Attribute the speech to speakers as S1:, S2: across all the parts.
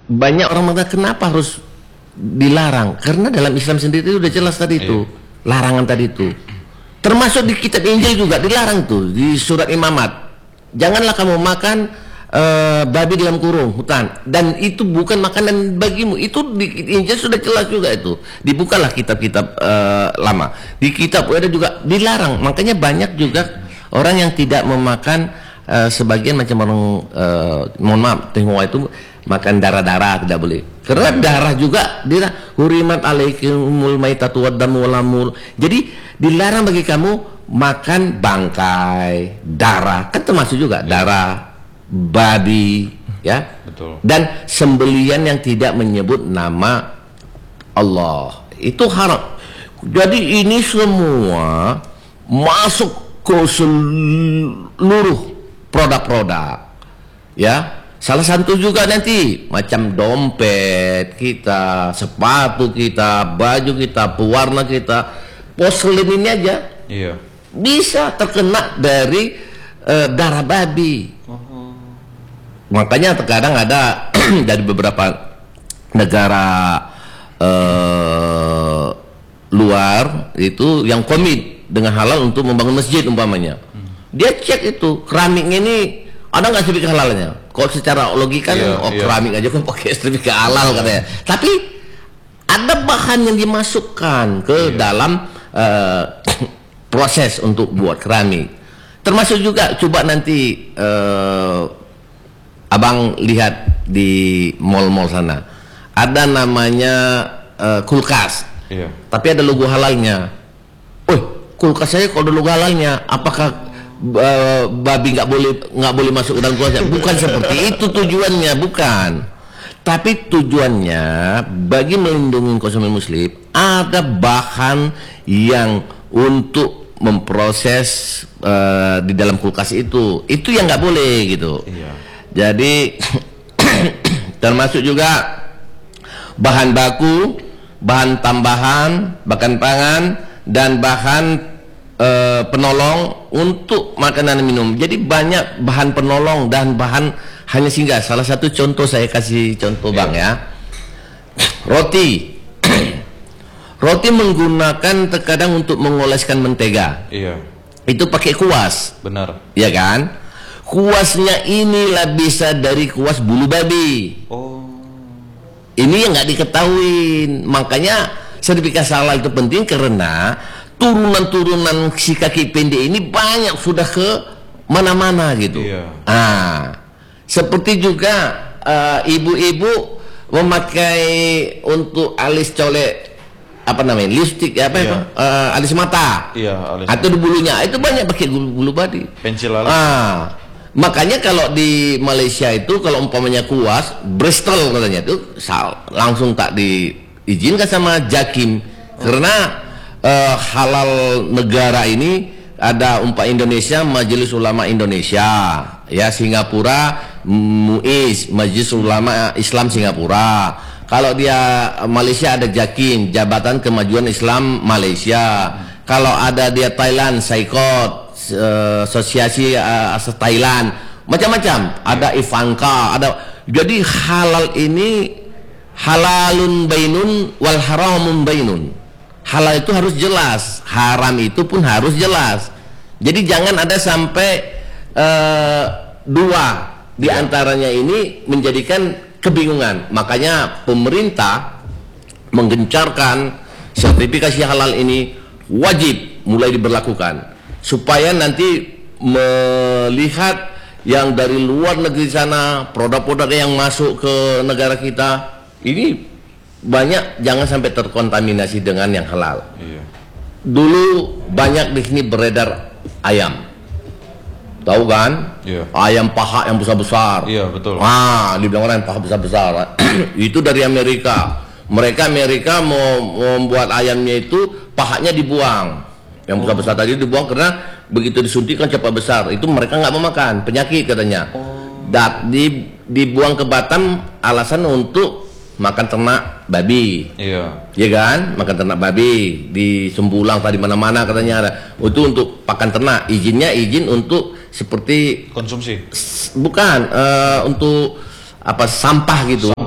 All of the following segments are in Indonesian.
S1: banyak orang mengatakan kenapa harus dilarang? Karena dalam Islam sendiri udah jelas tadi itu, larangan tadi itu. Termasuk di kitab Injil juga dilarang tuh, di surat Imamat. Janganlah kamu makan babi di dalam kurung hutan, dan itu bukan makanan bagimu. Itu di Injil sudah jelas juga itu. Dibukalah kitab-kitab lama. Di kitab ada juga dilarang. Makanya banyak juga orang yang tidak memakan sebagian macam orang mohon maaf Tionghoa itu makan darah-darah, tidak boleh. Karena darah juga dia hurimat alaikumul maitatu waddamu walamul. Jadi dilarang bagi kamu makan bangkai, darah, kan termasuk juga darah babi, ya.
S2: Betul.
S1: Dan sembelian yang tidak menyebut nama Allah. Itu haram. Jadi ini semua masuk ke seluruh produk-produk, ya. Salah satu juga nanti macam dompet kita, sepatu kita, baju kita, pewarna kita, porselen ini aja bisa terkena dari darah babi. Makanya terkadang ada dari beberapa negara luar itu yang komit dengan halal untuk membangun masjid umpamanya. Dia cek itu keramiknya ini ada nggak sertifikat halalnya? Kalau secara logika keramik aja kan pakai sertifikat halal katanya. Tapi ada bahan yang dimasukkan ke dalam proses untuk buat keramik. Termasuk juga coba nanti abang lihat di mall-mall sana. Ada namanya kulkas. Tapi ada logo halalnya. Kulkas saya kalau ada logo halalnya, apakah babi nggak boleh masuk ke dalam kulkas? Bukan seperti itu tujuannya, bukan. Tapi tujuannya bagi melindungi konsumen muslim, ada bahan yang untuk memproses di dalam kulkas itu yang nggak boleh gitu. Jadi termasuk juga bahan baku, bahan tambahan, bahan pangan, dan bahan penolong untuk makanan dan minum. Jadi banyak bahan penolong dan bahan hanya singgah. Salah satu contoh saya kasih contoh bang ya. Roti. Roti menggunakan terkadang untuk mengoleskan mentega. Itu pakai kuas.
S2: Benar.
S1: Iya kan? Kuasnya inilah bisa dari kuas bulu babi. Ini yang nggak diketahui. Makanya sertifikasi halal itu penting karena turunan-turunan si kaki pendek ini banyak sudah ke mana-mana gitu. Seperti juga ibu-ibu memakai untuk alis colek apa namanya lipstick alis mata atau di bulunya itu banyak pakai bulu babi,
S2: pensil alis.
S1: Makanya kalau di Malaysia itu kalau umpamanya kuas Bristol katanya itu langsung tak diizinkan sama Jakim karena halal negara ini ada Indonesia Majelis Ulama Indonesia, ya, Singapura MUIS Majelis Ulama Islam Singapura. Kalau dia Malaysia ada Jakim, Jabatan Kemajuan Islam Malaysia. Kalau ada dia Thailand Saikot, Asosiasi Thailand, macam-macam. Ada Ivanka, ada. Jadi halal ini halalun bainun wal haramun bainun. Halal itu harus jelas, haram itu pun harus jelas. Jadi jangan ada sampai dua di antaranya ini menjadikan kebingungan. Makanya pemerintah menggencarkan sertifikasi halal ini wajib mulai diberlakukan supaya nanti melihat yang dari luar negeri sana, produk-produk yang masuk ke negara kita ini banyak jangan sampai terkontaminasi dengan yang halal. Dulu banyak di sini beredar ayam, tahu kan? Ayam paha yang besar-besar.
S2: Betul.
S1: Dibilang orang paha besar-besar. Itu dari Amerika. Amerika mau membuat ayamnya itu pahanya dibuang. Yang besar-besar tadi dibuang karena begitu disuntik kan cepat besar. Itu mereka nggak mau makan, penyakit katanya. Dibuang ke Batam alasan untuk makan ternak babi, ya kan? Makan ternak babi di Sembulang tadi mana-mana katanya ada. Itu untuk pakan ternak. Izinnya izin untuk seperti
S2: konsumsi,
S1: bukan untuk apa sampah gitu.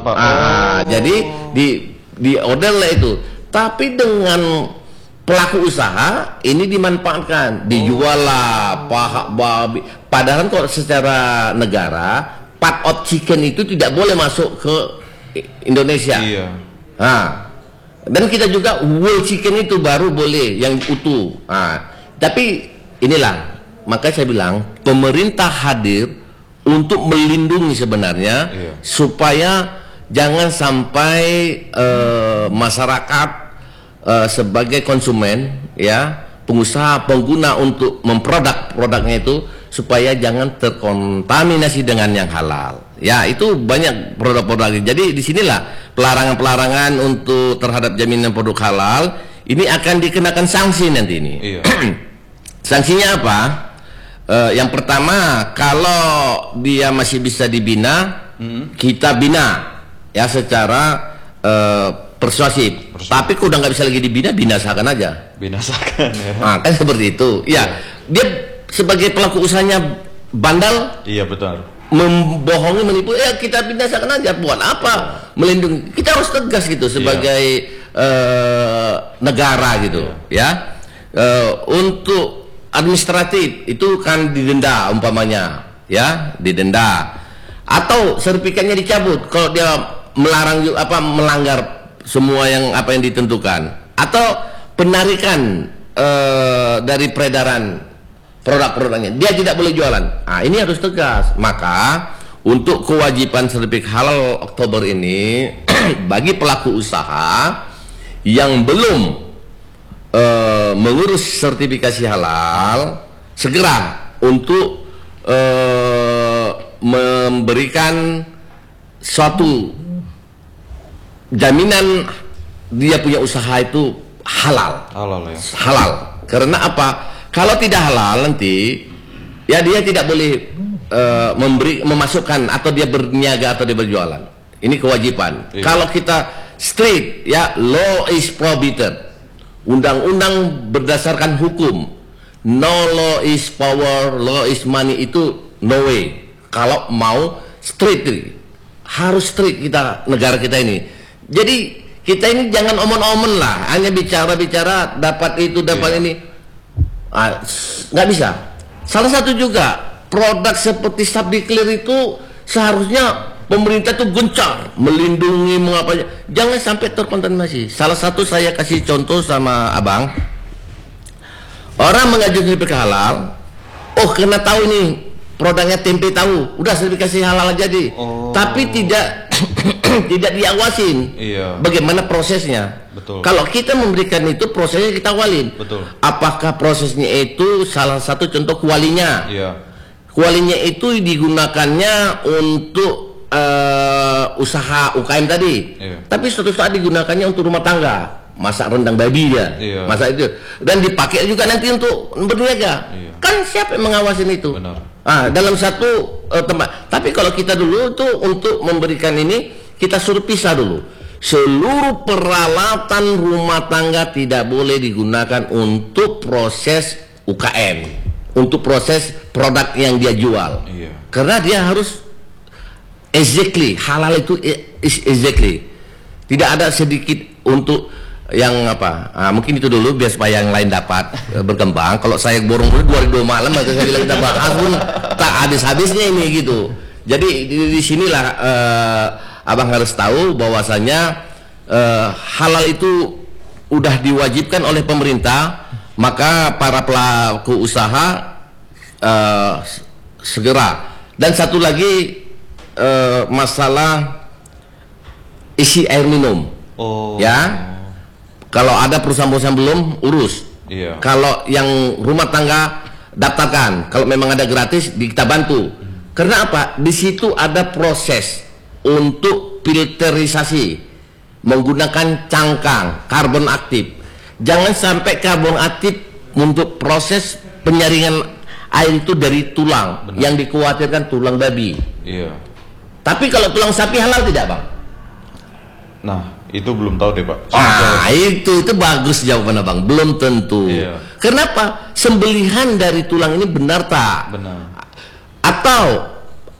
S2: Tanpa.
S1: Jadi di order lah itu. Tapi dengan pelaku usaha ini dimanfaatkan, dijual lah paha babi. Padahal kalau secara negara part of chicken itu tidak boleh masuk ke Indonesia.
S2: Iya.
S1: Nah, dan kita juga whole chicken itu baru boleh yang utuh. Nah, tapi inilah makanya saya bilang pemerintah hadir untuk melindungi sebenarnya supaya jangan sampai masyarakat sebagai konsumen ya, pengusaha pengguna untuk memproduk produknya itu supaya jangan terkontaminasi dengan yang halal. Ya, itu banyak produk-produk. Jadi disinilah pelarangan-pelarangan untuk terhadap jaminan produk halal ini akan dikenakan sanksi nanti ini.
S2: Iya.
S1: Sanksinya apa? Yang pertama, kalau dia masih bisa dibina, kita bina ya secara persuasif. Tapi kalau udah nggak bisa lagi dibina, binasakan aja.
S2: Binasakan ya.
S1: Nah, kan seperti itu. Ya, dia sebagai pelaku usahanya bandal.
S2: Iya betul.
S1: Membohongi, menipu, ya kita binasakan aja. Buat apa? Melindungi. Kita harus tegas gitu sebagai negara gitu, ya. Untuk administratif itu kan didenda umpamanya, ya, didenda. Atau sertifikatnya dicabut kalau dia melanggar semua yang ditentukan, atau penarikan dari peredaran produk-produknya, dia tidak boleh jualan. Nah, ini harus tegas. Maka untuk kewajiban sertifikat halal Oktober ini bagi pelaku usaha yang belum mengurus sertifikasi halal, segera untuk memberikan suatu jaminan dia punya usaha itu halal.
S2: Halal ya.
S1: Halal. Karena apa? Kalau tidak halal nanti ya dia tidak boleh memasukkan atau dia berniaga atau dia berjualan. Ini kewajiban.
S2: Iya.
S1: Kalau kita strict ya, law is prohibited. Undang-undang berdasarkan hukum. No law is power, law is money, itu no way. Kalau mau strict, harus strict kita, negara kita ini. Jadi kita ini jangan omon-omon lah, hanya bicara-bicara dapat itu, dapat ini. Nggak bisa. Salah satu juga produk seperti Sabdi Clear itu seharusnya pemerintah tuh gencar melindungi, mengapanya, jangan sampai terkontaminasi. Salah satu saya kasih contoh sama abang, orang mengajukan sertifikasi halal, kena tahu nih produknya tempe tahu, udah sertifikasi halal jadi, tapi tidak tidak diawasin.
S2: Iya.
S1: Bagaimana prosesnya.
S2: Betul.
S1: Kalau kita memberikan itu, prosesnya kita awalin.
S2: Betul.
S1: Apakah prosesnya itu salah satu contoh kualinya?
S2: Iya.
S1: Kualinya itu digunakannya untuk usaha UKM tadi, tapi suatu saat digunakannya untuk rumah tangga, masak rendang babi ya, masak itu, dan dipakai juga nanti untuk berniaga. Kan siapa yang mengawasin itu?
S2: Benar.
S1: Dalam satu tempat. Tapi kalau kita dulu tuh untuk memberikan ini, kita suruh pisah dulu. Seluruh peralatan rumah tangga tidak boleh digunakan untuk proses UKM, untuk proses produk yang dia jual. Karena dia harus exactly, halal itu is exactly. Tidak ada sedikit untuk yang mungkin itu dulu biar supaya yang lain dapat berkembang. Kalau saya borong-borong 2 malam atau saya bilang kita bahas pun tak habis-habisnya ini gitu. Jadi di sinilah abang harus tahu bahwasanya halal itu udah diwajibkan oleh pemerintah, maka para pelaku usaha segera. Dan satu lagi masalah isi air minum. Ya. Kalau ada perusahaan-perusahaan belum urus. Kalau yang rumah tangga daftarkan. Kalau memang ada gratis kita bantu. Karena apa? Di situ ada proses untuk filterisasi menggunakan cangkang karbon aktif. Jangan sampai karbon aktif untuk proses penyaringan air itu dari tulang. Yang dikhawatirkan tulang babi. Tapi kalau tulang sapi halal tidak, Bang?
S2: Nah, itu belum tahu deh, Pak.
S1: Itu bagus jawaban Abang. Belum tentu. Kenapa? Sembelihan dari tulang ini benar tak?
S2: Benar.
S1: Atau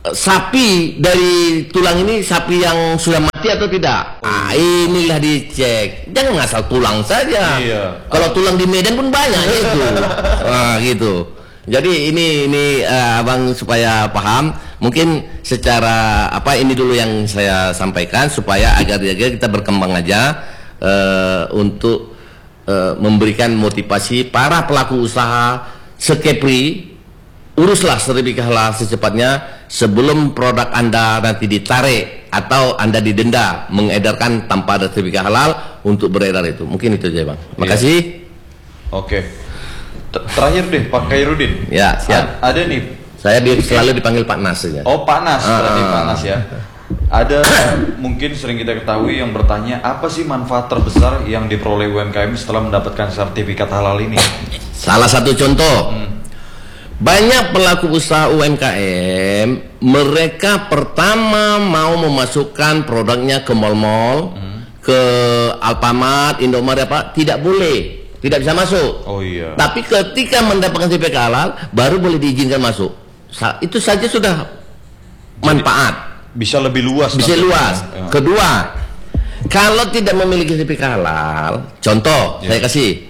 S1: sapi dari tulang ini sapi yang sudah mati atau tidak? Inilah dicek. Jangan ngasal tulang saja.
S2: Iya.
S1: Kalau tulang di Medan pun banyak itu. Gitu. Jadi ini abang supaya paham. Mungkin secara ini dulu yang saya sampaikan supaya agar kita berkembang aja untuk memberikan motivasi para pelaku usaha sekepri. Uruslah sertifikat halal secepatnya sebelum produk Anda nanti ditarik atau Anda didenda mengedarkan tanpa ada sertifikat halal untuk beredar itu. Mungkin itu aja, Bang. Makasih.
S2: Oke. Terakhir deh, Pak Khairuddin.
S1: Ya, siap.
S2: Ada nih.
S1: Saya selalu dipanggil Pak Nas saja.
S2: Oh, Pak Nas, berarti Pak Nas ya. Ada mungkin sering kita ketahui yang bertanya, apa sih manfaat terbesar yang diperoleh UMKM setelah mendapatkan sertifikat halal ini?
S1: Salah satu contoh. Banyak pelaku usaha UMKM, mereka pertama mau memasukkan produknya ke mal-mal, ke Alfamart, Indomaret tidak boleh, tidak bisa masuk.
S2: Oh iya.
S1: Tapi ketika mendapatkan sertifikat halal, baru boleh diizinkan masuk. Itu saja sudah manfaat.
S2: Bisa lebih luas.
S1: Bisa luas.
S2: Ya.
S1: Kedua, kalau tidak memiliki sertifikat halal, contoh saya kasih,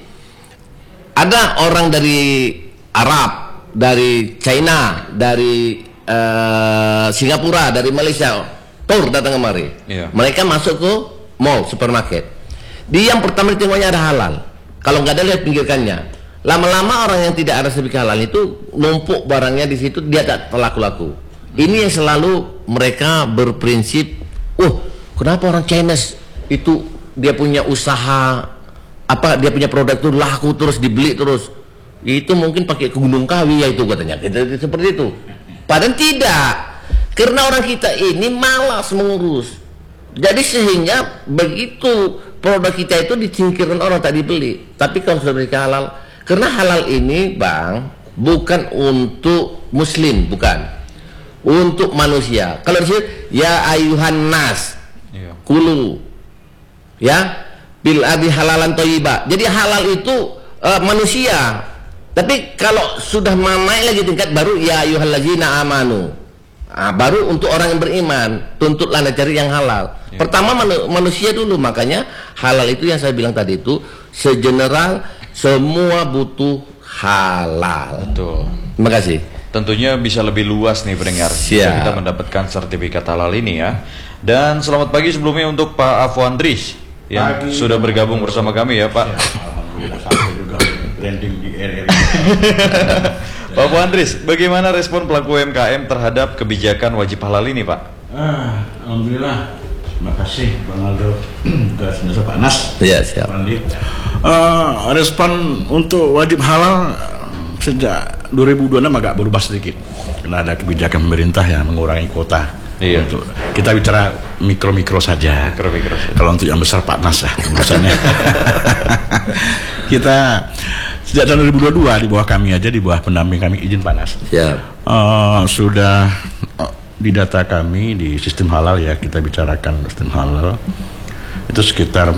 S1: ada orang dari Arab, dari China, dari Singapura, dari Malaysia, tur datang kemari.
S2: Iya.
S1: Mereka masuk ke mall, supermarket. Dia yang pertama ditengoknya ada halal. Kalau nggak ada lihat pinggirkannya. Lama-lama orang yang tidak ada sertifikat halal itu numpuk barangnya di situ, dia tak laku-laku. Ini yang selalu mereka berprinsip, kenapa orang China itu dia punya usaha dia punya produk itu laku terus, dibeli terus. Itu mungkin pakai ke Gunung Kawi ya itu katanya. Seperti itu. Padahal tidak. Karena orang kita ini malas mengurus. Jadi sehingga begitu produk kita itu disingkirkan orang tak dibeli. Tapi kalau sudah berikan halal, karena halal ini, Bang, bukan untuk muslim, bukan. Untuk manusia. Kalau disini ya ayuhan nas. Kulu. Ya, bil ardi halalan thayyibah. Jadi halal itu manusia. Tapi kalau sudah naik lagi tingkat baru ya ayyuhallazina amanu. Baru untuk orang yang beriman, tuntutlah cari yang halal. Ya. Pertama manusia dulu, makanya halal itu yang saya bilang tadi itu segeneral semua butuh halal.
S2: Betul.
S1: Terima kasih.
S2: Tentunya bisa lebih luas nih pendengar jika kita mendapatkan sertifikat halal ini ya. Dan selamat pagi sebelumnya untuk Pak Afwan Dris yang sudah bergabung bersama kami ya, Pak.
S3: Alhamdulillah sampai juga trending di RRI.
S2: Pak Bu Andris, bagaimana respon pelaku UMKM terhadap kebijakan wajib halal ini, Pak?
S3: Alhamdulillah, terima kasih Bang Aldo dan senjata Pak Nas.
S1: Iya, siap.
S3: Respon untuk wajib halal sejak 2026 agak berubah sedikit karena ada kebijakan pemerintah yang mengurangi kuota.
S2: Iya.
S3: Untuk kita bicara mikro saja. Kalau untuk yang besar Pak Nas lah misalnya. Kita sejak tahun 2022 di bawah kami aja, di bawah pendamping kami izin Pak Nas.
S1: Ya.
S3: Sudah di data kami di sistem halal ya, kita bicarakan sistem halal itu sekitar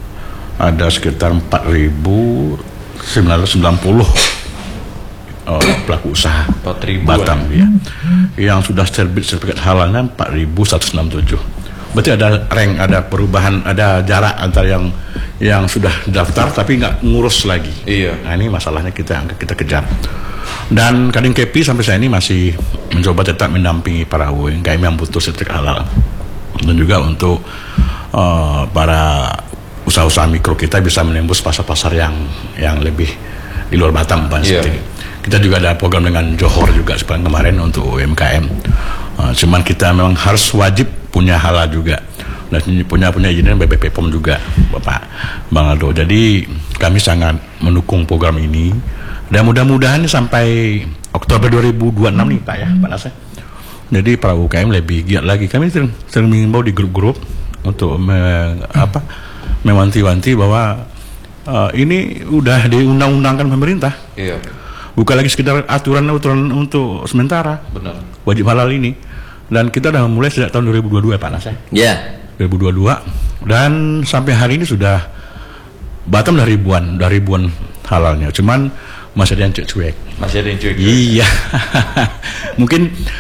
S3: 4.990 pelaku usaha Batam ya. Yang sudah terbit sertifikat halalnya 4.167. Berarti ada perubahan, ada jarak antara yang sudah daftar tapi nggak ngurus lagi.
S2: Iya.
S3: Nah ini masalahnya kita kejar. Dan Kadin KP sampai saat ini masih mencoba tetap mendampingi para UMKM yang butuh sertifikat halal. Dan juga untuk para usaha-usaha mikro kita bisa menembus pasar-pasar yang lebih di luar Batam.
S2: Iya.
S3: Kita juga ada program dengan Johor juga sepanjang kemarin untuk UMKM. Cuman kita memang harus wajib punya halal juga dan punya izin BPP POM juga, Bapak Bang Aldo. Jadi kami sangat mendukung program ini dan mudah-mudahan sampai Oktober 2026 nih Pak ya, Pak Nas. Jadi para UMKM lebih giat lagi. Kami sering mengimbau di grup-grup untuk mewanti-wanti bahwa ini udah diundang-undangkan pemerintah.
S2: Iya.
S3: Bukan lagi sekedar aturan untuk sementara.
S2: Benar.
S3: Wajib halal ini. Dan kita sudah mulai sejak tahun 2022 Pak Nas.
S1: Ya.
S3: 2022 dan sampai hari ini sudah Batam udah ribuan halalnya. Cuman masih ada yang cuek.
S2: Masih ada yang cuek.
S3: Iya. Mungkin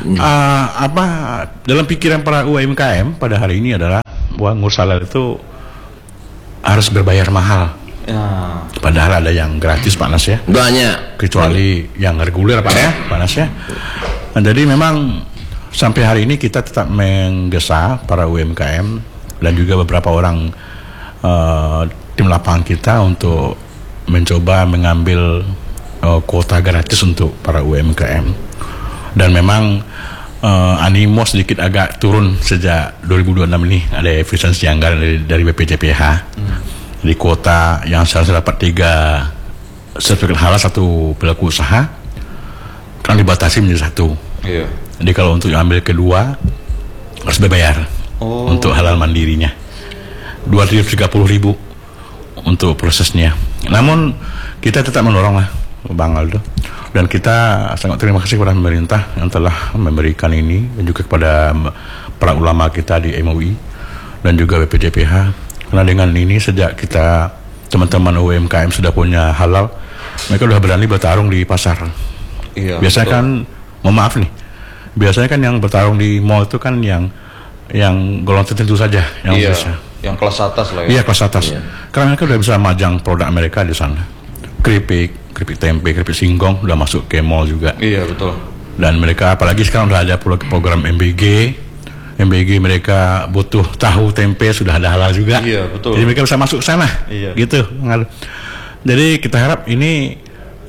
S3: Apa dalam pikiran para UMKM pada hari ini adalah bahwa ngurus halal itu harus berbayar mahal.
S2: Ya.
S3: Padahal ada yang gratis Pak Nas ya.
S1: Banyak.
S3: Kecuali yang reguler Pak ya, Pak Nas ya. Nah, jadi memang sampai hari ini kita tetap menggesa para UMKM dan juga beberapa orang tim lapangan kita untuk mencoba mengambil kuota gratis untuk para UMKM. Dan memang animo sedikit agak turun sejak 2026 ini, ada efisiensi anggaran dari BPJPH. Di kuota yang saya dapat 3 sertifikat halal 1 pelaku usaha kan dibatasi menjadi 1.
S2: Iya.
S3: Jadi kalau untuk ambil kedua harus berbayar untuk halal mandirinya 230.000 untuk prosesnya. Namun kita tetap mendorong lah Bang Aldo, dan kita sangat terima kasih kepada pemerintah yang telah memberikan ini, dan juga kepada para ulama kita di MUI dan juga BPJPH, karena dengan ini sejak kita teman-teman UMKM sudah punya halal, mereka sudah berani bertarung di pasar.
S2: Iya,
S3: biasanya kan, mohon maaf nih, biasanya kan yang bertarung di mall itu kan yang golongan tertentu saja yang bisa.
S2: Yang kelas atas lah ya.
S3: Iya, kelas atas. Iya. Karena mereka udah bisa majang produk mereka di sana. Keripik tempe, keripik singkong udah masuk ke mall juga.
S2: Iya, betul.
S3: Dan mereka apalagi sekarang udah ada program MBG mereka butuh tahu tempe sudah ada halal juga.
S2: Iya, betul.
S3: Jadi mereka bisa masuk sana.
S2: Iya.
S3: Gitu. Jadi kita harap ini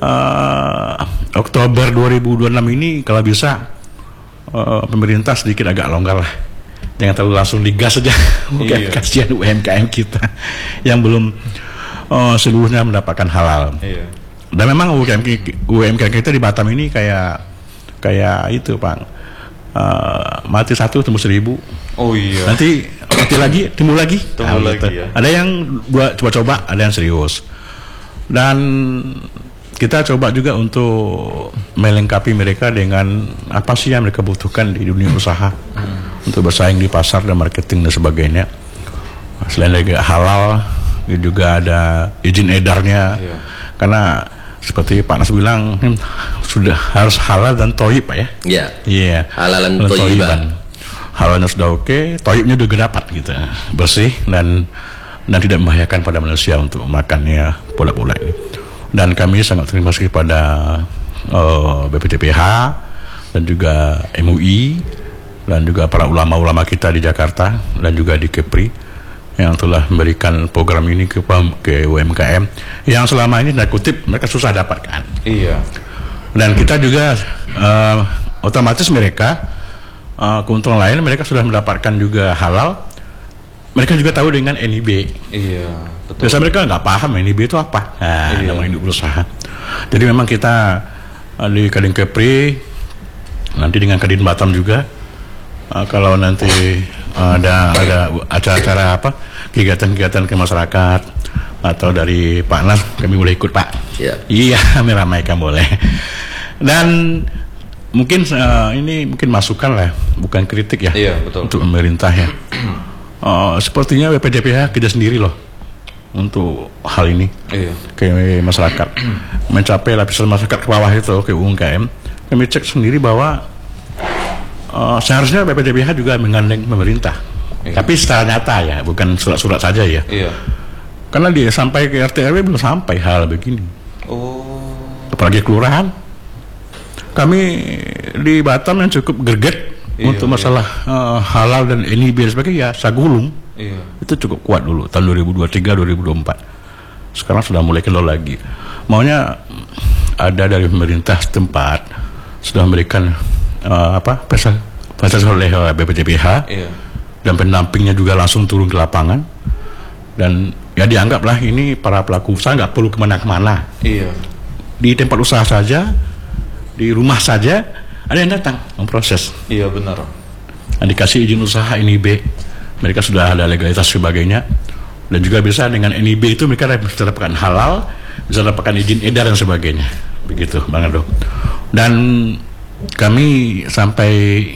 S3: Oktober 2026 ini kalau bisa pemerintah sedikit agak longgar lah. Jangan terlalu langsung digas saja. Bukan kasihan UMKM kita yang belum seluruhnya mendapatkan halal.
S2: Iya.
S3: Dan memang UMKM kita di Batam ini kayak itu Pak, mati 1 tembus 1.000.
S2: Oh iya.
S3: Nanti mati lagi timbul lagi.
S2: Lagi ya.
S3: Ada yang coba-coba, ada yang serius. Dan kita coba juga untuk melengkapi mereka dengan apa sih yang mereka butuhkan di dunia usaha untuk bersaing di pasar dan marketing dan sebagainya. Selain dari halal, juga ada izin edarnya. Iya. Karena seperti Pak Nas bilang sudah harus halal dan toyib Pak ya.
S1: Iya.
S3: Iya.
S1: Halal dan toyiban.
S3: Halalnya sudah oke, toyibnya juga dapat gitu, bersih dan tidak membahayakan pada manusia untuk makannya produk-produk ini. Dan kami sangat terima kasih pada BPJPH dan juga MUI dan juga para ulama-ulama kita di Jakarta dan juga di Kepri yang telah memberikan program ini ke UMKM yang selama ini tanda kutip mereka susah dapatkan.
S2: Iya.
S3: Dan kita juga otomatis mereka keuntungan lain, mereka sudah mendapatkan juga halal. Mereka juga tahu dengan NIB.
S2: Iya, betul.
S3: Biasa mereka nggak paham NIB itu apa. Nah, namanya induk berusaha. Jadi memang kita di Kadin Kepri, nanti dengan Kadin Batam juga, kalau nanti ada acara-acara apa, kegiatan-kegiatan ke masyarakat atau dari Pak Nas, kami boleh ikut Pak. Iya, kami ramaikan boleh. Dan mungkin ini mungkin masukan lah, bukan kritik ya.
S2: Iya, betul.
S3: Untuk pemerintah ya. Sepertinya BPJPH kita sendiri loh untuk hal ini.
S2: Iya.
S3: Ke masyarakat, mencapai lapisan masyarakat ke bawah itu, ke UMKM. Kami cek sendiri bahwa seharusnya BPJPH juga menggandeng pemerintah. Iya. Tapi secara nyata ya, bukan surat-surat saja ya.
S2: Iya.
S3: Karena dia sampai ke RT RW belum sampai hal begini.
S2: Oh.
S3: Apalagi kelurahan. Kami di Batam yang cukup greget untuk masalah halal dan NIB dan sebagainya, ya Sagulung. Iya. Itu cukup kuat dulu tahun 2023 2024. Sekarang sudah mulai kendor lagi. Maunya ada dari pemerintah setempat sudah memberikan fasilitas oleh BPJPH. Iya. Dan pendampingnya juga langsung turun ke lapangan. Dan ya dianggaplah ini para pelaku usaha nggak perlu kemana-kemana. Iya. Di tempat usaha saja, di rumah saja ada yang datang memproses. Iya benar. Nah, dikasih izin usaha NIB, mereka sudah ada legalitas sebagainya, dan juga bisa dengan NIB itu mereka bisa dapatkan halal, bisa dapatkan izin edar dan sebagainya. Begitu Bang Aldo. Dan kami sampai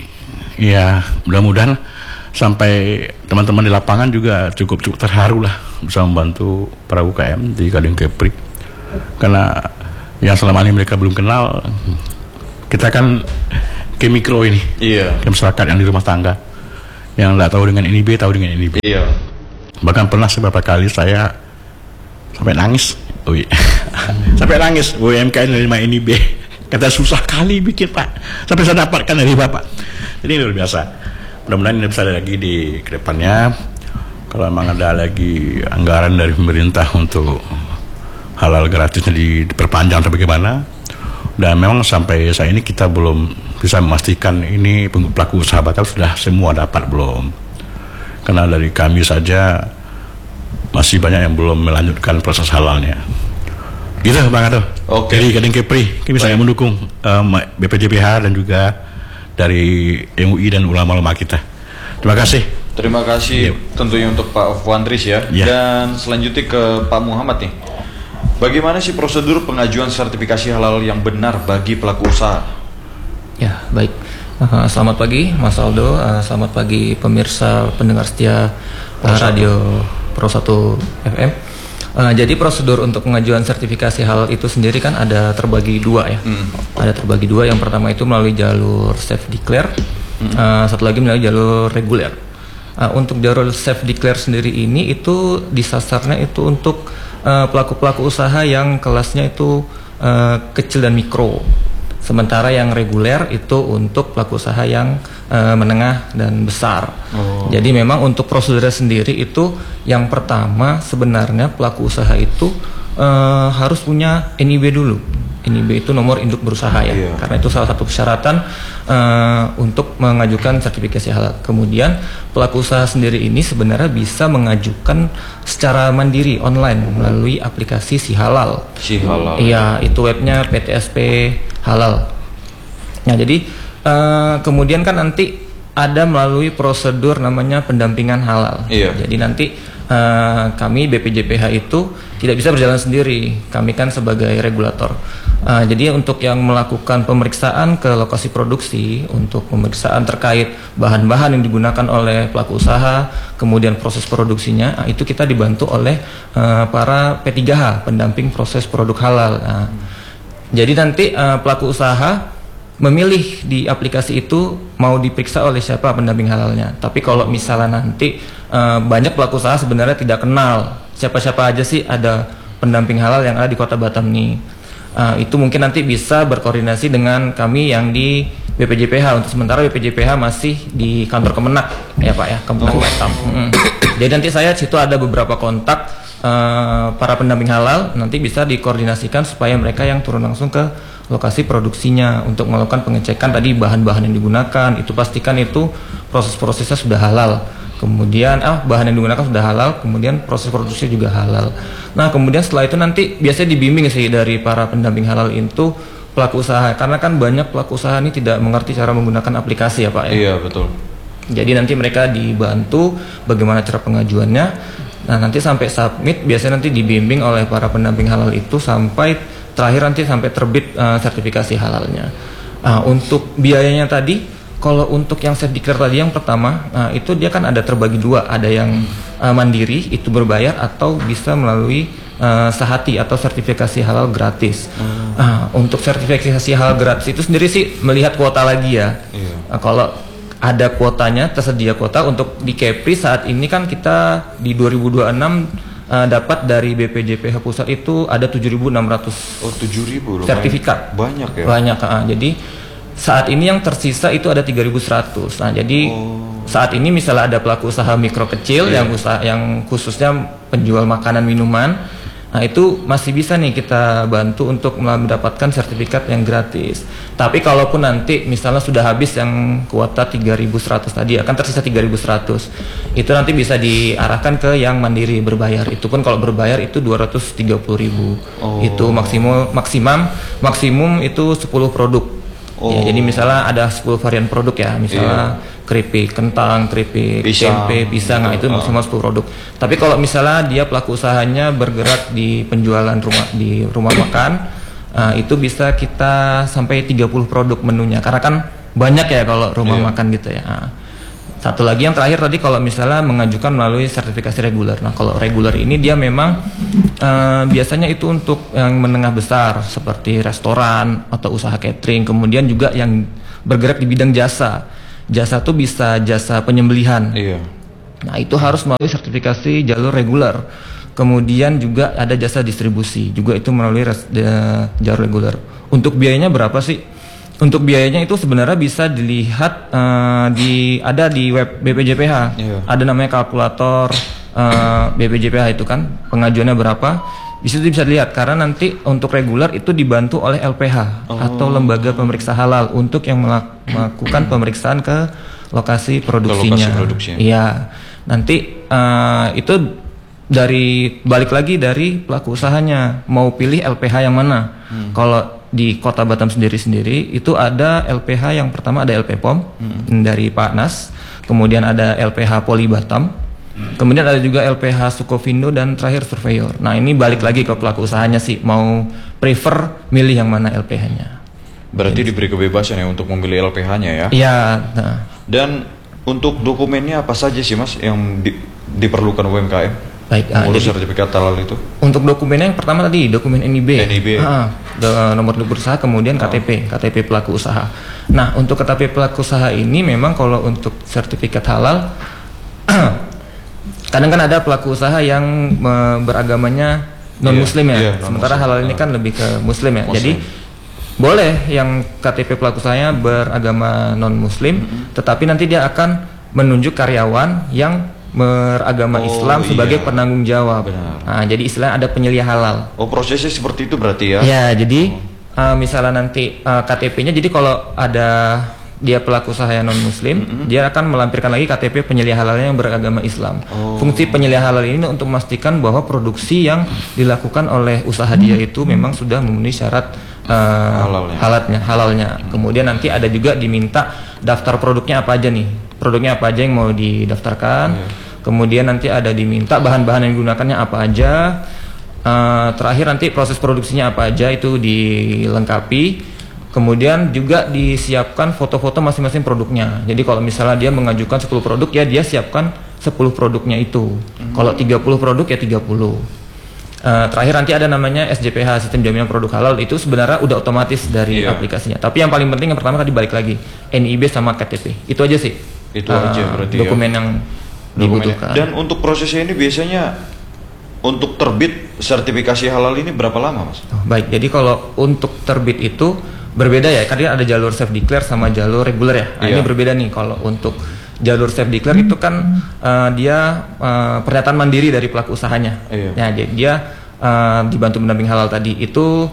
S3: ya mudah-mudahan sampai teman-teman di lapangan juga cukup terharu lah bisa membantu para UKM di Kadin Kepri, karena yang selama ini mereka belum kenal. Kita kan game mikro ini.
S2: Iya.
S3: Game masyarakat yang di rumah tangga. Yang nggak tahu dengan NIB, tahu dengan NIB.
S2: Iya.
S3: Bahkan pernah beberapa kali saya sampai nangis. Oh iya. Sampai nangis. UMKM menerima NIB. Kata susah kali bikin Pak. Sampai saya dapatkan dari Bapak. Jadi luar biasa. Mudah-mudahan ini bisa ada lagi di kedepannya. Kalau memang ada lagi anggaran dari pemerintah untuk halal gratisnya diperpanjang atau bagaimana. Dan memang sampai saat ini kita belum bisa memastikan ini pelaku usaha batal sudah semua dapat belum. Karena dari kami saja masih banyak yang belum melanjutkan proses halalnya. Gitu Bang Ado.
S2: Oke.
S3: Jadi Kadin Kepri, kami sangat mendukung BPJPH dan juga dari MUI dan ulama-ulama kita. Terima kasih.
S2: Terima kasih tentunya untuk Pak Afwandris ya. Dan selanjutnya ke Pak Muhammad nih. Bagaimana sih prosedur pengajuan sertifikasi halal yang benar bagi pelaku usaha?
S4: Ya, baik. Selamat pagi Mas Aldo, selamat pagi pemirsa pendengar setia Radio Pro 1 FM. Jadi prosedur untuk pengajuan sertifikasi halal itu sendiri kan ada terbagi dua ya. Ada terbagi dua. Yang pertama itu melalui jalur self declare, satu lagi melalui jalur reguler. Untuk jalur self declare sendiri ini itu disasarnya itu untuk pelaku-pelaku usaha yang kelasnya itu kecil dan mikro. Sementara yang reguler itu untuk pelaku usaha yang menengah dan besar. Jadi memang untuk prosedurnya sendiri itu yang pertama sebenarnya pelaku usaha itu harus punya NIB dulu. NIB itu nomor induk berusaha ya. Karena itu salah satu persyaratan untuk mengajukan sertifikasi halal. Kemudian pelaku usaha sendiri ini sebenarnya bisa mengajukan secara mandiri online melalui aplikasi Si Halal.
S2: Si Halal.
S4: Iya, itu webnya PTSP Halal. Nah, jadi kemudian kan nanti ada melalui prosedur namanya pendampingan halal.
S2: Iya.
S4: Jadi nanti kami BPJPH itu tidak bisa berjalan sendiri. Kami kan sebagai regulator. Jadi untuk yang melakukan pemeriksaan ke lokasi produksi, untuk pemeriksaan terkait bahan-bahan yang digunakan oleh pelaku usaha, kemudian proses produksinya, itu kita dibantu oleh para P3H, pendamping proses produk halal. Jadi nanti pelaku usaha memilih di aplikasi itu mau diperiksa oleh siapa pendamping halalnya. Tapi kalau misalnya nanti banyak pelaku usaha sebenarnya tidak kenal siapa-siapa aja sih ada pendamping halal yang ada di Kota Batam nih. Itu mungkin nanti bisa berkoordinasi dengan kami yang di BPJPH. Untuk sementara BPJPH masih di kantor Kemenak ya Pak ya, Kemenak Batam. Jadi nanti saya situ ada beberapa kontak para pendamping halal, nanti bisa dikoordinasikan supaya mereka yang turun langsung ke lokasi produksinya untuk melakukan pengecekan tadi bahan-bahan yang digunakan, itu pastikan itu proses-prosesnya sudah halal. Kemudian bahan yang digunakan sudah halal, kemudian proses produksi juga halal. Nah, kemudian setelah itu nanti biasanya dibimbing sih dari para pendamping halal itu pelaku usaha, karena kan banyak pelaku usaha ini tidak mengerti cara menggunakan aplikasi ya Pak ya.
S2: Iya, betul.
S4: Jadi nanti mereka dibantu bagaimana cara pengajuannya. Nah, nanti sampai submit biasanya nanti dibimbing oleh para pendamping halal itu sampai terakhir nanti sampai terbit sertifikasi halalnya. Untuk biayanya tadi, kalau untuk yang self declare tadi yang pertama, itu dia kan ada terbagi dua, ada yang mandiri itu berbayar atau bisa melalui sahati atau sertifikasi halal gratis. Untuk sertifikasi halal gratis itu sendiri sih melihat kuota lagi ya. Kalau ada kuotanya, tersedia kuota untuk di Kepri saat ini kan kita di 2026 dapat dari BPJPH pusat itu ada 7.600.
S2: Oh, 7.000
S4: sertifikat.
S2: Banyak ya.
S4: Banyak. Jadi saat ini yang tersisa itu ada 3.100. Nah, jadi saat ini misalnya ada pelaku usaha mikro kecil yang khususnya penjual makanan minuman. Nah, itu masih bisa nih kita bantu untuk mendapatkan sertifikat yang gratis. Tapi kalaupun nanti misalnya sudah habis yang kuota 3.100 tadi, akan tersisa 3.100. Itu nanti bisa diarahkan ke yang mandiri berbayar. Itu pun kalau berbayar itu 230.000. Itu maksimum itu 10 produk. Ya, jadi misalnya ada 10 varian produk ya, misalnya keripik kentang, keripik tempe, pisang, itu maksimal 10 produk. Tapi kalau misalnya dia pelaku usahanya bergerak di penjualan di rumah makan, itu bisa kita sampai 30 produk menunya, karena kan banyak ya kalau rumah makan gitu ya. Satu lagi yang terakhir tadi kalau misalnya mengajukan melalui sertifikasi reguler. Nah, kalau reguler ini dia memang biasanya itu untuk yang menengah besar seperti restoran atau usaha catering, kemudian juga yang bergerak di bidang jasa. Jasa tuh bisa jasa penyembelihan.
S2: Iya.
S4: Nah, itu harus melalui sertifikasi jalur reguler. Kemudian juga ada jasa distribusi, juga itu melalui jalur reguler. Untuk biayanya berapa sih? Untuk biayanya itu sebenarnya bisa dilihat ada di web BPJPH.
S2: Iya.
S4: Ada namanya kalkulator BPJPH itu kan, pengajuannya berapa? Di situ bisa dilihat karena nanti untuk reguler itu dibantu oleh LPH atau lembaga pemeriksa halal untuk yang melakukan pemeriksaan ke lokasi produksinya. Iya. Nanti itu balik lagi dari pelaku usahanya mau pilih LPH yang mana. Kalau di Kota Batam sendiri itu ada LPH yang pertama ada LP POM dari Pak Nas, kemudian ada LPH Poli Batam, kemudian ada juga LPH Sukovindo dan terakhir Surveyor. Nah, ini balik lagi ke pelaku usahanya sih mau prefer milih yang mana LPH-nya.
S2: Berarti diberi kebebasan ya untuk memilih LPH-nya ya?
S4: Iya. Nah.
S2: Dan untuk dokumennya apa saja sih Mas yang diperlukan UMKM?
S4: Baik,
S2: mengurus sertifikat halal itu.
S4: Untuk dokumennya yang pertama tadi dokumen NIB. Nomor induk usaha, kemudian KTP pelaku usaha. Nah, untuk KTP pelaku usaha ini memang kalau untuk sertifikat halal kadang kan ada pelaku usaha yang beragamanya non muslim ya. Sementara halal ini kan lebih ke muslim ya. Jadi boleh yang KTP pelaku usahanya beragama non muslim, tetapi nanti dia akan menunjuk karyawan yang beragama Islam sebagai penanggung jawab. Nah, jadi istilahnya ada penyelia halal.
S2: Oh, prosesnya seperti itu berarti ya?
S4: Ya, jadi misalnya nanti KTP-nya, jadi kalau ada dia pelaku usaha yang non muslim, dia akan melampirkan lagi KTP penyelia halalnya yang beragama Islam. Fungsi penyelia halal ini untuk memastikan bahwa produksi yang dilakukan oleh usaha dia itu memang sudah memenuhi syarat halalnya. Kemudian nanti ada juga diminta daftar produknya apa aja nih. Produknya apa aja yang mau didaftarkan. Kemudian nanti ada diminta bahan-bahan yang digunakannya apa aja. Terakhir nanti proses produksinya apa aja itu dilengkapi. Kemudian juga disiapkan foto-foto masing-masing produknya. Jadi kalau misalnya dia mengajukan 10 produk ya dia siapkan 10 produknya itu. Kalau 30 produk ya 30. Terakhir nanti ada namanya SJPH, Sistem Jaminan Produk Halal, itu sebenarnya udah otomatis dari aplikasinya. Tapi yang paling penting yang pertama tadi balik lagi NIB sama KTP. Itu aja sih.
S2: Itu aja berarti
S4: dokumen yang dibutuhkan.
S2: Dan untuk prosesnya ini biasanya untuk terbit sertifikasi halal ini berapa lama, Mas?
S4: Baik, jadi kalau untuk terbit itu berbeda ya, karena ada jalur self declare sama jalur reguler ya. Nah, ini berbeda nih. Kalau untuk jalur self declare itu kan dia pernyataan mandiri dari pelaku usahanya. Ya, jadi dia dibantu pendamping halal tadi itu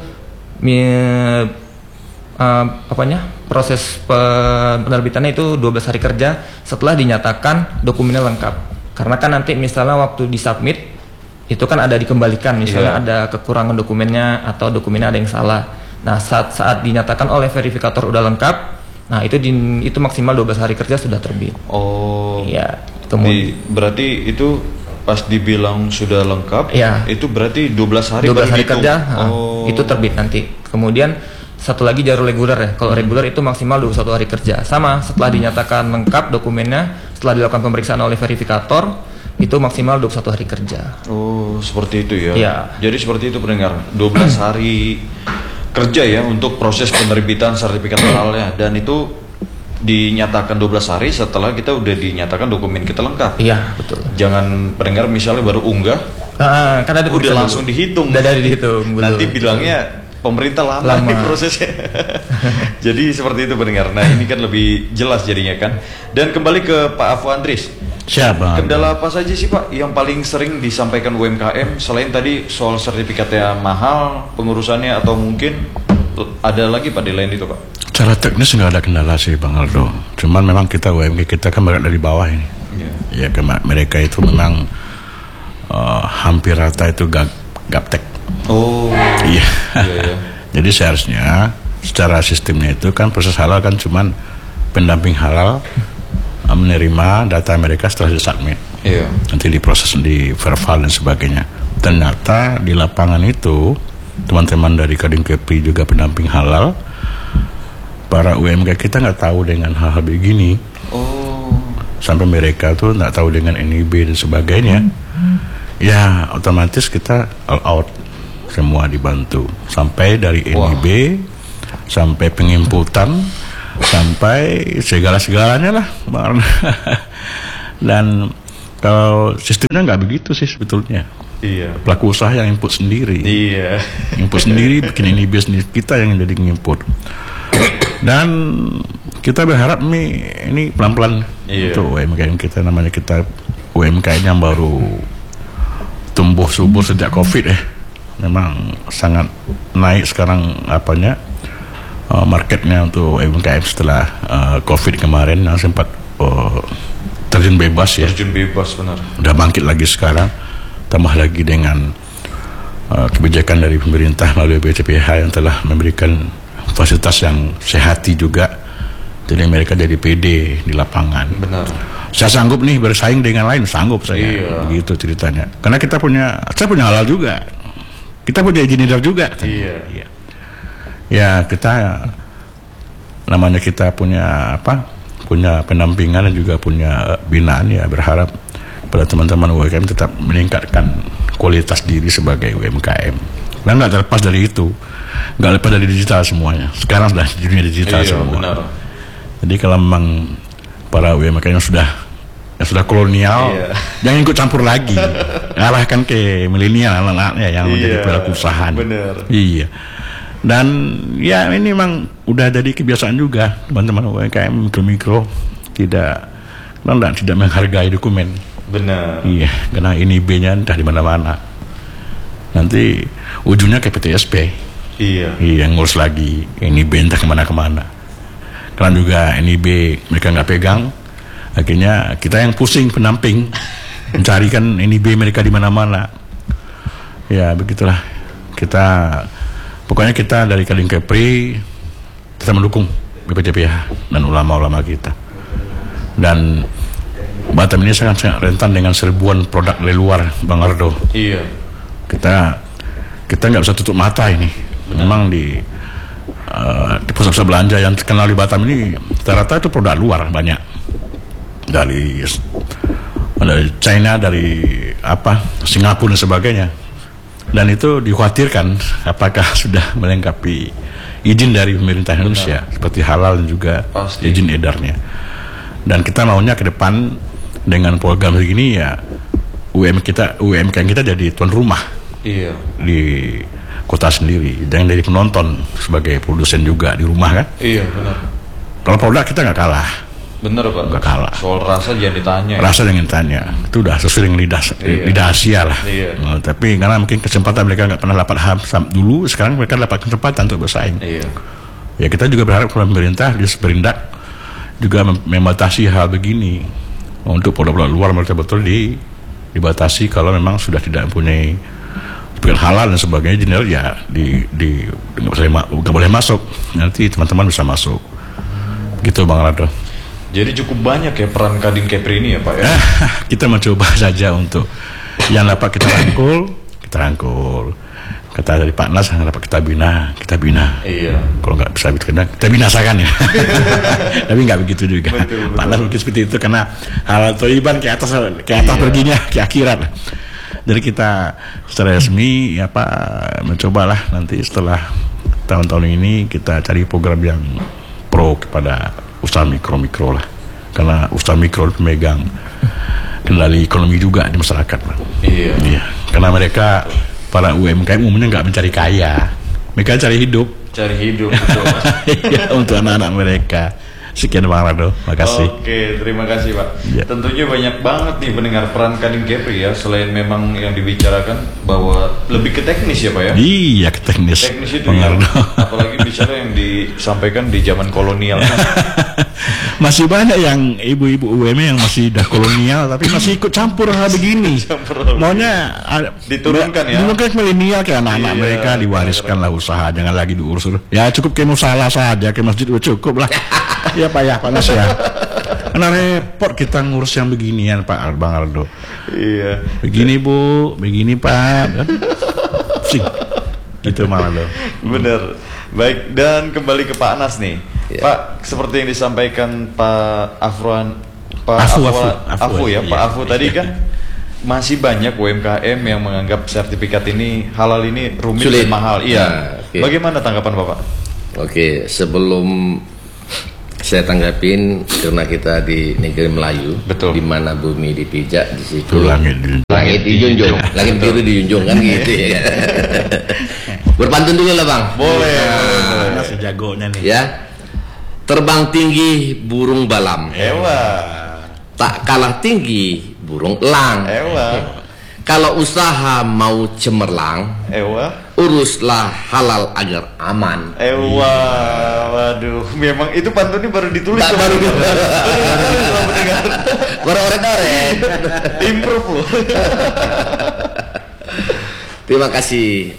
S4: proses penerbitannya itu 12 hari kerja setelah dinyatakan dokumennya lengkap. Karena kan nanti misalnya waktu disubmit itu kan ada dikembalikan, misalnya ada kekurangan dokumennya atau dokumennya ada yang salah. Nah, saat dinyatakan oleh verifikator udah lengkap, nah itu maksimal 12 hari kerja sudah terbit.
S2: Oh.
S4: Iya. Kemudian
S2: berarti itu pas dibilang sudah lengkap, itu berarti 12 hari
S4: kerja itu terbit nanti. Kemudian satu lagi jalur reguler ya. Kalau reguler itu maksimal 21 hari kerja. Sama, setelah dinyatakan lengkap dokumennya, setelah dilakukan pemeriksaan oleh verifikator, itu maksimal 21 hari kerja.
S2: Oh, seperti itu ya.
S4: Iya.
S2: Jadi seperti itu pendengar, 12 hari kerja ya untuk proses penerbitan sertifikat halalnya, dan itu dinyatakan 12 hari setelah kita udah dinyatakan dokumen kita lengkap.
S4: Iya, betul.
S2: Jangan pendengar misalnya baru unggah,
S4: kan ada
S2: udah langsung dihitung.
S4: Udah dihitung.
S2: Nanti bilangnya pemerintah lama nih prosesnya. Jadi seperti itu pendengar. Nah, ini kan lebih jelas jadinya kan. Dan kembali ke Pak Afwandris.
S3: Siapa?
S2: Kendala apa saja sih Pak yang paling sering disampaikan UMKM selain tadi soal sertifikatnya mahal pengurusannya, atau mungkin ada lagi Pak di lain itu Pak?
S3: Cara teknis nggak ada kendala sih Bang Aldo. Cuman memang kita UMKM kita kan berada dari bawah ini. Ya mereka itu memang hampir rata itu gaptek.
S2: Oh.
S3: Iya. Jadi seharusnya secara sistemnya itu kan proses halal kan cuman pendamping halal menerima data mereka setelah disubmit. Nanti diproses di verbal dan sebagainya. Ternyata di lapangan itu teman-teman dari Kadin Kepri juga pendamping halal, para UMKM kita nggak tahu dengan hal-hal begini. Sampai mereka tuh nggak tahu dengan NIB dan sebagainya. Ya otomatis kita all out, semua dibantu sampai dari NIB sampai penginputan sampai segala-segalanya lah, Bang. Dan kalau sistemnya nggak begitu sih sebetulnya.
S2: Iya.
S3: Pelaku usaha yang input sendiri.
S2: Iya.
S3: Input sendiri, bikin ini bisnis kita yang jadi nginput. Dan kita berharap ini pelan-pelan untuk UMKM kita, namanya kita UMKM yang baru tumbuh subur sejak COVID memang sangat naik sekarang marketnya untuk UMKM setelah COVID kemarin yang sempat terjun bebas ya.
S2: Terjun bebas, benar.
S3: Udah bangkit lagi sekarang, tambah lagi dengan kebijakan dari pemerintah melalui BCPH yang telah memberikan fasilitas yang sehati juga, jadi mereka jadi pede di lapangan.
S2: Benar.
S3: Saya sanggup nih bersaing dengan lain, sanggup saya. Begitu ceritanya. Karena saya punya halal juga, kita punya izin edar juga.
S2: Iya.
S3: Ya kita namanya kita punya punya pendampingan dan juga punya binaan, ya berharap pada teman-teman UMKM tetap meningkatkan kualitas diri sebagai UMKM. Dan nggak terlepas dari itu, nggak lepas dari digital semuanya. Sekarang sudah dunia digital semua. Benar. Jadi kalau memang para UMKM yang sudah kolonial, jangan ikut campur lagi, arahkan ke milenial anak-anaknya yang menjadi pelaku usaha.
S2: Benar.
S3: Iya. Dan ya ini memang udah jadi kebiasaan juga teman-teman UMKM mikro tidak menghargai dokumen.
S2: Benar.
S3: Iya, karena ini B-nya entah di mana-mana. Nanti ujungnya ke PTSP. Iya, ngurus lagi ini B entah kemana-kemana. Karena juga ini B mereka nggak pegang, akhirnya kita yang pusing pendamping mencarikan ini B mereka di mana-mana. Ya begitulah. Pokoknya kita dari Kadin Kepri kita mendukung BPJPH dan ulama-ulama kita. Dan Batam ini sangat rentan dengan serbuan produk dari luar, Bang Ardo.
S2: Iya.
S3: Kita nggak bisa tutup mata ini. Memang di pusat-pusat belanja yang terkenal di Batam ini rata-rata itu produk luar banyak. Dari China, dari Singapura dan sebagainya. Dan itu dikhawatirkan apakah sudah melengkapi izin dari pemerintah Indonesia seperti halal dan juga izin edarnya. Dan kita maunya ke depan dengan program begini ya UMKM kita jadi tuan rumah di kota sendiri, dan dari penonton sebagai produsen juga di rumah kan. Iya benar. Kalau produk kita nggak kalah.
S2: Bener Pak.
S3: Nggak kalah.
S2: Soal rasa jangan ditanya.
S3: Rasa jangan ditanya. Itu udah sesuai dengan lidah Asia lah. Nah, tapi karena mungkin kesempatan mereka nggak pernah dapat dulu, sekarang mereka dapat kesempatan untuk bersaing. Ya kita juga berharap pemerintah di Perindak juga membatasi hal begini untuk produk-produk luar betul-betul dibatasi. Kalau memang sudah tidak mempunyai halal dan sebagainya general ya nggak boleh masuk. Nanti teman-teman bisa masuk. Gitu Bang Rado.
S2: Jadi cukup banyak ya peran Kadin Kepri ini ya Pak ya.
S3: Kita mencoba saja untuk yang dapat kita rangkul. Kata dari Pak Nas yang dapat kita bina. Iya. Kalau nggak bisa kita binasakan ya. Tapi nggak begitu juga. Betul. Pak Nas mungkin seperti itu karena hal toiban ke atas perginya ke akhirat. Jadi kita secara resmi mencobalah nanti setelah tahun-tahun ini kita cari program yang pro kepada usaha mikro lah, karena usaha mikro pemegang kendali ekonomi juga di masyarakat. Iya. Karena mereka para UMKM umumnya nggak mencari kaya, mereka cari hidup betul. Ya, untuk anak-anak mereka. Sekian Bang Rado, makasih.
S2: Oke, terima kasih Pak. Ya. Tentunya banyak banget nih pendengar peran Kadin Kepri ya, selain memang yang dibicarakan bahwa lebih ke teknis ya Pak ya.
S3: Iya, ke teknis.
S2: Teknis itu ya, apalagi bicara yang disampaikan di zaman kolonial.
S3: Masih banyak yang ibu-ibu UMKM yang masih dah kolonial tapi masih ikut campur hal begini. Maunya
S2: diturunkan ya.
S3: Diturunkan ke milenial, ke anak-anak mereka diwariskan lah usaha, jangan lagi diurus. Ya cukup ke musalah saja, ke masjid cukup lah. Ya Pak ya, panas ya. Karena repot kita ngurus yang beginian Pak Bang Ardo.
S2: Iya.
S3: Begini Bu, begini Pak. Sing. Gitu Bang Ardo.
S2: Bener. Baik, dan kembali ke Pak Anas nih. Ya. Pak, seperti yang disampaikan Pak Afu tadi kan masih banyak UMKM yang menganggap sertifikat ini halal ini rumit dan mahal. Iya.
S1: Nah,
S2: Bagaimana tanggapan Bapak?
S1: Oke, sebelum Saya tanggapin karena kita di negeri Melayu,
S2: Betul.
S1: di mana bumi dipijak, di situ
S3: Langit
S1: dijunjung, langit biru dijunjung kan gitu ya. Berpantun dulu lah bang.
S2: Boleh.
S3: Masih jagonya nih.
S1: Ya, terbang tinggi burung balam,
S2: Ewa.
S1: tak kalah tinggi burung elang.
S2: Ewa.
S1: Kalau usaha mau cemerlang,
S2: Ewa.
S1: uruslah halal agar aman.
S2: Ewa. Waduh, memang itu pantunnya baru ditulis.
S1: Tak baru
S2: Baru
S1: Oret-oret.
S2: improve loh.
S1: Terima kasih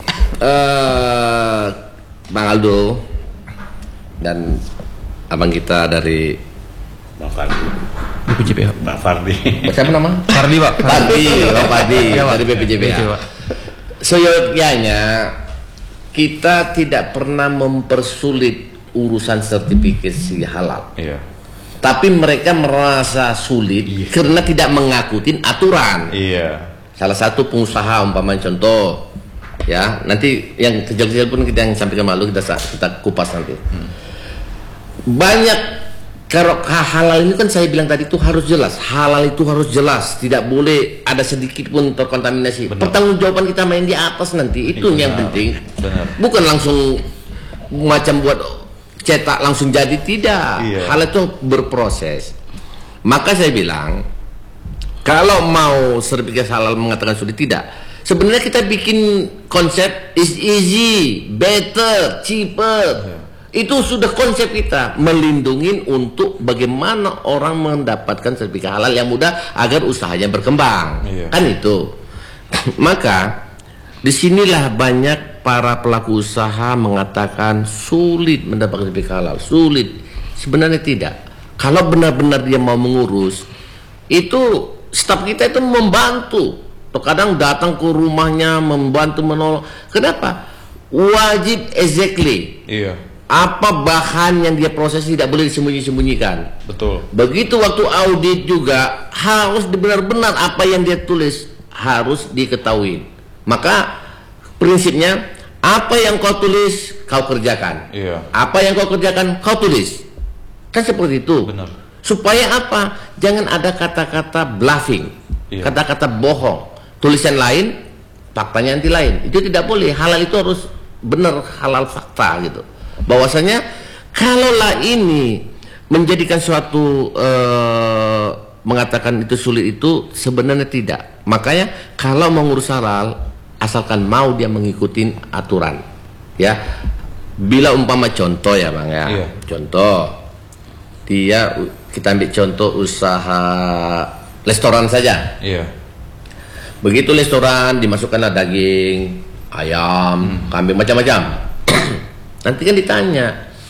S1: Bang Aldo dan abang kita dari
S3: Bang Fardi.
S4: BPJPH.
S3: Bang Fardi.
S1: siapa nama?
S4: Fardi Pak.
S1: Fardi, Bang Fardi
S4: Iya, Pak.
S1: dari BPJPH.
S4: Iya, Pak.
S1: Seyogyanya kita tidak pernah mempersulit urusan sertifikasi halal.
S2: Iya.
S1: Tapi mereka merasa sulit karena tidak mengakutin aturan.
S2: Iya.
S1: Salah satu pengusaha umpamanya contoh, ya nanti yang kecil-kecil pun kita yang sampaikan malu kita kupas nanti. Banyak kalau halal ini kan saya bilang tadi itu harus jelas, halal itu harus jelas, tidak boleh ada sedikit pun terkontaminasi. Pertanggungjawaban kita main di atas nanti itu yang penting.
S2: Benar.
S1: Bukan langsung macam buat cetak langsung jadi, tidak.
S2: Iya.
S1: Hal itu berproses. Maka saya bilang kalau mau sertifikat halal mengatakan sulit, tidak. Sebenarnya kita bikin konsep is easy, better, cheaper. Itu sudah konsep kita, melindungi untuk bagaimana orang mendapatkan sertifikat halal yang mudah agar usahanya berkembang.
S2: Iya.
S1: Kan itu. Maka disinilah banyak para pelaku usaha mengatakan sulit mendapatkan sertifikat halal. Sulit. Sebenarnya tidak. Kalau benar-benar dia mau mengurus, itu staf kita itu membantu. Terkadang datang ke rumahnya membantu menolong. Kenapa? Wajib exactly.
S2: Iya.
S1: Apa bahan yang dia proses tidak boleh disembunyi-sembunyikan.
S2: Betul.
S1: Begitu waktu audit juga harus benar-benar apa yang dia tulis harus diketahui. Maka prinsipnya apa yang kau tulis kau kerjakan.
S2: Iya.
S1: Apa yang kau kerjakan kau tulis. Kan seperti itu.
S2: Benar.
S1: Supaya apa? Jangan ada kata-kata bluffing,
S2: Iya.
S1: kata-kata bohong. Tulisan lain, faktanya nanti lain. Itu tidak boleh. Halal itu harus benar, halal fakta gitu. Bahwasanya kalaulah ini menjadikan suatu mengatakan itu sulit, itu sebenarnya tidak. Makanya kalau mengurus halal asalkan mau dia mengikuti aturan, ya. Bila umpama contoh ya bang ya,
S2: Iya.
S1: contoh dia kita ambil contoh usaha restoran saja.
S2: Iya.
S1: Begitu restoran dimasukkanlah daging, ayam, kambing macam-macam. Nanti kan ditanya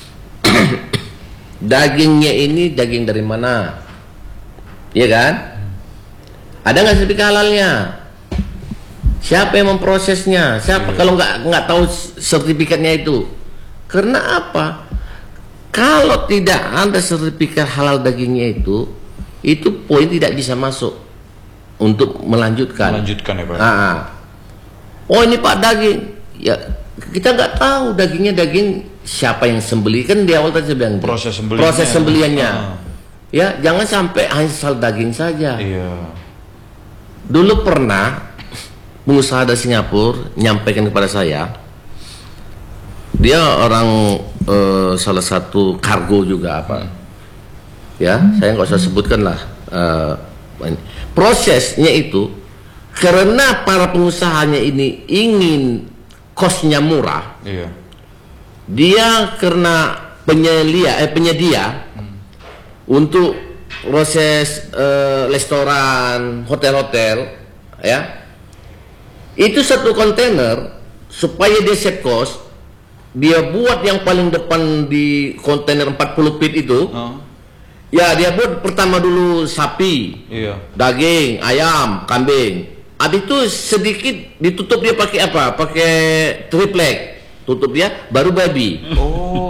S1: dagingnya ini daging dari mana, iya kan? Ada nggak sertifikat halalnya? Siapa yang memprosesnya? Siapa? Kalau nggak tahu sertifikatnya itu, karena apa? Kalau tidak ada sertifikat halal dagingnya itu poin tidak bisa masuk untuk melanjutkan.
S2: Melanjutkan ya Pak.
S1: Oh ini Pak daging, ya kita nggak tahu dagingnya daging siapa yang sembelih, kan di awal tadi saya bilang
S2: Proses sembelihannya.
S1: proses sembelihannya. Ya jangan sampai hanya asal daging saja.
S2: Iya.
S1: Dulu pernah pengusaha dari Singapura nyampaikan kepada saya, dia orang salah satu kargo juga apa, ya saya nggak usah sebutkan lah. Prosesnya itu karena para pengusahanya ini ingin kosnya murah,
S2: Iya.
S1: dia karena penyedia untuk proses restoran, hotel-hotel, ya itu satu kontainer supaya dia save cost, dia buat yang paling depan di kontainer 40 feet itu. Ya dia buat pertama dulu sapi,
S2: Iya.
S1: daging, ayam, kambing. Habis itu sedikit ditutup dia pakai apa? Pakai triplek. Tutup dia baru babi.
S2: Oh.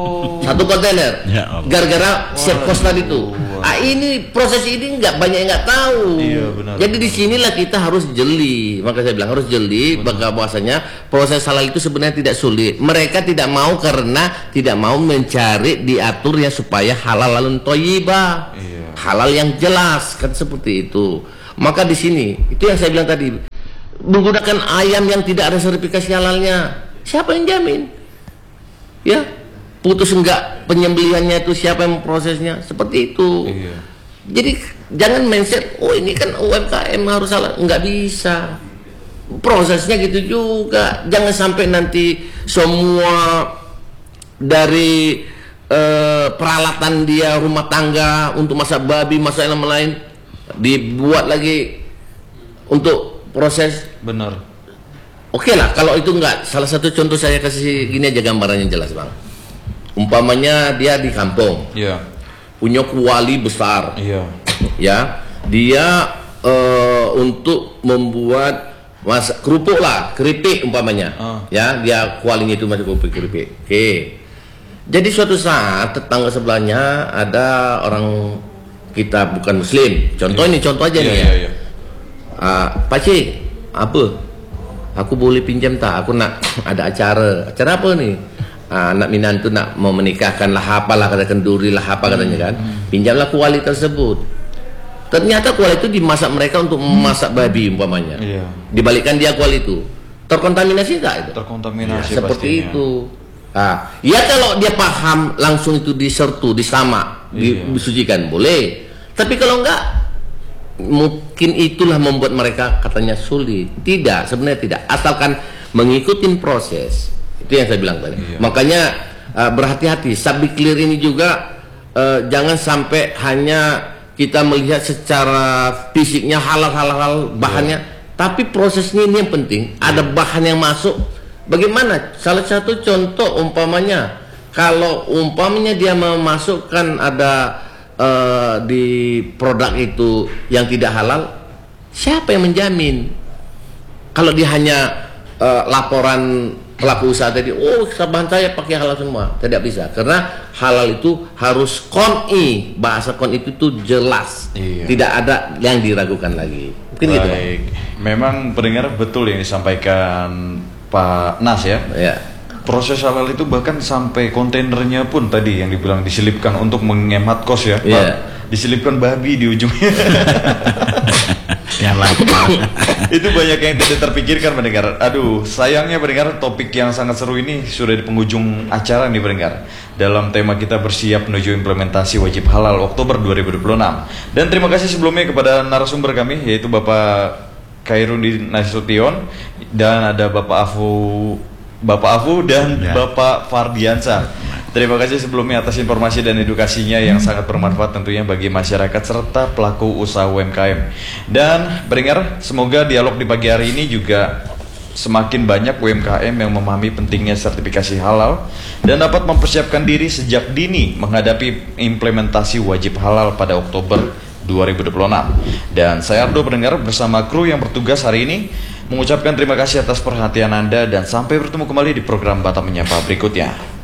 S1: satu kontainer.
S3: Ya Allah.
S1: Gara-gara set cost tadi itu. Ini proses ini nggak banyak yang nggak tahu.
S2: Iya, benar.
S1: Jadi disinilah kita harus jeli. Maka saya bilang harus jeli. Bahwasanya proses halal itu sebenarnya tidak sulit. Mereka tidak mau karena tidak mau mencari diatur ya supaya halal lalu thayyibah.
S2: Iya.
S1: Halal yang jelas kan seperti itu. Maka di sini itu yang saya bilang tadi, menggunakan ayam yang tidak ada sertifikasi halalnya, siapa yang jamin? Ya, putus enggak penyembelihannya itu siapa yang prosesnya? Seperti itu.
S2: Iya.
S1: Jadi jangan mindset, oh ini kan UMKM harus halal, nggak bisa. Prosesnya gitu juga. Jangan sampai nanti semua dari peralatan dia rumah tangga untuk masak babi, masak yang lain dibuat lagi untuk proses.
S2: Benar.
S1: Oke lah, kalau itu enggak, salah satu contoh saya kasih gini aja gambarannya jelas bang. Umpamanya dia di kampung,
S2: Iya.
S1: punya kuali besar,
S2: Iya.
S1: ya, dia untuk membuat kerupuk lah, keripik umpamanya, ya, dia kualinya itu masih keripik. Oke. Jadi suatu saat tetangga sebelahnya ada orang kita bukan Muslim, contoh ini contoh aja nih ya.
S2: Iya.
S1: Pakcik, apa? Aku boleh pinjam tak? Aku nak ada acara apa nih? Anak minantu nak mau menikahkan lah apalah, kata kenduri lah apa katanya kan. Pinjamlah kuali tersebut. Ternyata kuali itu dimasak mereka untuk memasak babi umpamanya.
S2: Iya.
S1: Dibalikkan dia kuali itu. Terkontaminasi tak itu?
S2: Terkontaminasi
S1: Seperti
S2: pastinya.
S1: itu. Ya kalau dia paham langsung itu disertu, disamak, disucikan boleh. Tapi kalau enggak, mungkin itulah membuat mereka katanya sulit. Tidak, sebenarnya tidak. Asalkan mengikuti proses. Itu yang saya bilang tadi.
S2: Iya.
S1: Makanya berhati-hati. Sabik clear ini juga jangan sampai hanya kita melihat secara fisiknya halal bahannya, tapi prosesnya ini yang penting. Ada bahan yang masuk. Bagaimana? Salah satu contoh umpamanya, kalau umpamanya dia memasukkan ada di produk itu yang tidak halal, siapa yang menjamin? Kalau dia hanya laporan pelaku usaha tadi, oh bahan saya pakai halal semua, tidak bisa, karena halal itu harus qon'i, bahasa qon itu tuh jelas, tidak ada yang diragukan lagi. Mungkin gitu.
S2: Baik, memang pendengar betul yang disampaikan Pak Nas ya.
S1: Ya.
S2: Proses halal itu bahkan sampai kontainernya pun tadi yang dibilang diselipkan untuk menghemat kos ya.
S1: Iya.
S2: Diselipkan babi di ujungnya.
S3: Yang lapar.
S2: Itu banyak yang tidak terpikirkan pendengar. Aduh, sayangnya pendengar, topik yang sangat seru ini sudah di penghujung acara nih pendengar. Dalam tema kita bersiap menuju implementasi wajib halal Oktober 2026. Dan terima kasih sebelumnya kepada narasumber kami, yaitu Bapak Khairuddin Nasution dan ada Bapak Afu dan Bapak Fardiansa. Terima kasih sebelumnya atas informasi dan edukasinya yang sangat bermanfaat tentunya bagi masyarakat serta pelaku usaha UMKM. Dan pendengar, semoga dialog di pagi hari ini juga semakin banyak UMKM yang memahami pentingnya sertifikasi halal dan dapat mempersiapkan diri sejak dini menghadapi implementasi wajib halal pada Oktober 2026. Dan saya Ardo pendengar bersama kru yang bertugas hari ini mengucapkan terima kasih atas perhatian Anda dan sampai bertemu kembali di program Batam Menyapa berikutnya.